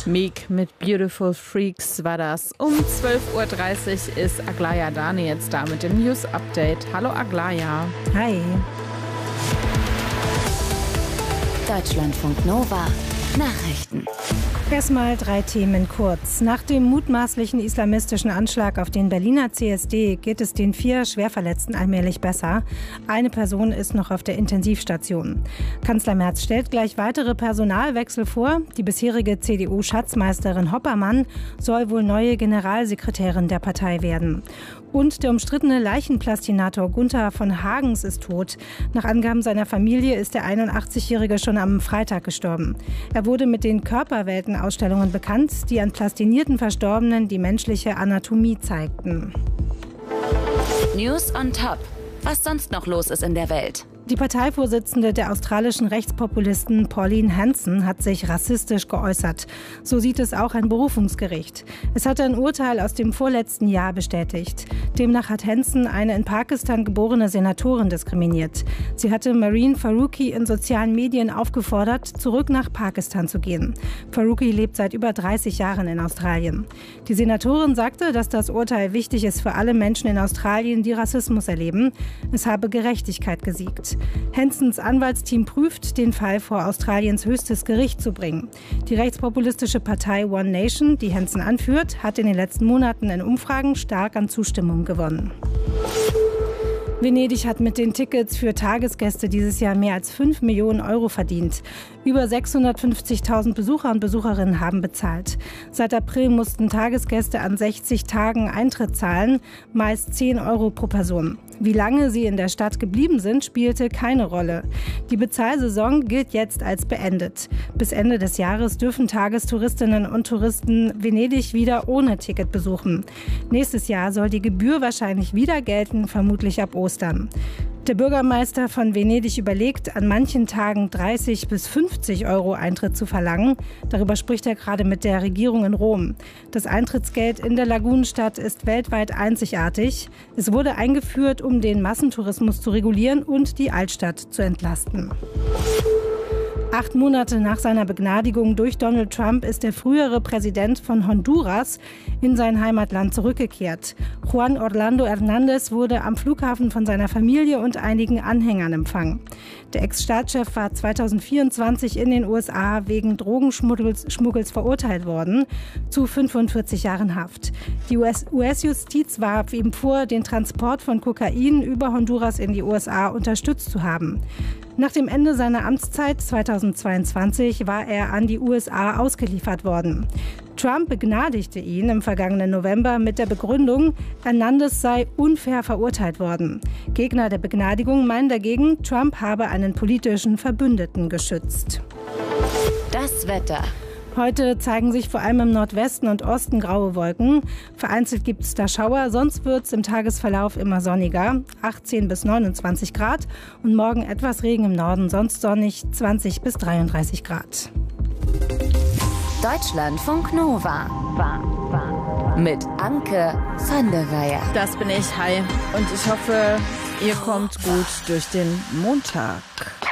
Meek mit Beautiful Freaks war das. Um 12.30 Uhr ist Aglaya Dani jetzt da mit dem News Update. Hallo Aglaya. Hi. Deutschlandfunk Nova Nachrichten. Erstmal 3 Themen kurz. Nach dem mutmaßlichen islamistischen Anschlag auf den Berliner CSD geht es den 4 Schwerverletzten allmählich besser. Eine Person ist noch auf der Intensivstation. Kanzler Merz stellt gleich weitere Personalwechsel vor. Die bisherige CDU-Schatzmeisterin Hoppermann soll wohl neue Generalsekretärin der Partei werden. Und der umstrittene Leichenplastinator Gunther von Hagens ist tot. Nach Angaben seiner Familie ist der 81-Jährige schon am Freitag gestorben. Er wurde mit den Körperweltenausstellungen bekannt, die an plastinierten Verstorbenen die menschliche Anatomie zeigten. News on Top. Was sonst noch los ist in der Welt? Die Parteivorsitzende der australischen Rechtspopulisten Pauline Hanson hat sich rassistisch geäußert. So sieht es auch ein Berufungsgericht. Es hat ein Urteil aus dem vorletzten Jahr bestätigt. Demnach hat Hanson eine in Pakistan geborene Senatorin diskriminiert. Sie hatte Marine Faruqi in sozialen Medien aufgefordert, zurück nach Pakistan zu gehen. Faruqi lebt seit über 30 Jahren in Australien. Die Senatorin sagte, dass das Urteil wichtig ist für alle Menschen in Australien, die Rassismus erleben. Es habe Gerechtigkeit gesiegt. Hansons Anwaltsteam prüft, den Fall vor Australiens höchstes Gericht zu bringen. Die rechtspopulistische Partei One Nation, die Hanson anführt, hat in den letzten Monaten in Umfragen stark an Zustimmung gewonnen. Venedig hat mit den Tickets für Tagesgäste dieses Jahr mehr als 5 Millionen Euro verdient. Über 650.000 Besucher und Besucherinnen haben bezahlt. Seit April mussten Tagesgäste an 60 Tagen Eintritt zahlen, meist 10 Euro pro Person. Wie lange sie in der Stadt geblieben sind, spielte keine Rolle. Die Bezahlsaison gilt jetzt als beendet. Bis Ende des Jahres dürfen Tagestouristinnen und Touristen Venedig wieder ohne Ticket besuchen. Nächstes Jahr soll die Gebühr wahrscheinlich wieder gelten, vermutlich ab Ostern. Der Bürgermeister von Venedig überlegt, an manchen Tagen 30 bis 50 Euro Eintritt zu verlangen. Darüber spricht er gerade mit der Regierung in Rom. Das Eintrittsgeld in der Lagunenstadt ist weltweit einzigartig. Es wurde eingeführt, um den Massentourismus zu regulieren und die Altstadt zu entlasten. 8 Monate nach seiner Begnadigung durch Donald Trump ist der frühere Präsident von Honduras in sein Heimatland zurückgekehrt. Juan Orlando Hernández wurde am Flughafen von seiner Familie und einigen Anhängern empfangen. Der Ex-Staatschef war 2024 in den USA wegen Drogenschmuggels verurteilt worden, zu 45 Jahren Haft. Die US-Justiz warf ihm vor, den Transport von Kokain über Honduras in die USA unterstützt zu haben. Nach dem Ende seiner Amtszeit 2022 war er an die USA ausgeliefert worden. Trump begnadigte ihn im vergangenen November mit der Begründung, Hernández sei unfair verurteilt worden. Gegner der Begnadigung meinen dagegen, Trump habe einen politischen Verbündeten geschützt. Das Wetter. Heute zeigen sich vor allem im Nordwesten und Osten graue Wolken. Vereinzelt gibt es da Schauer, sonst wird es im Tagesverlauf immer sonniger, 18 bis 29 Grad. Und morgen etwas Regen im Norden, sonst sonnig, 20 bis 33 Grad. Deutschlandfunk Nova. Mit Anke van der Weyer. Das bin ich, hi. Und ich hoffe, ihr kommt gut durch den Montag.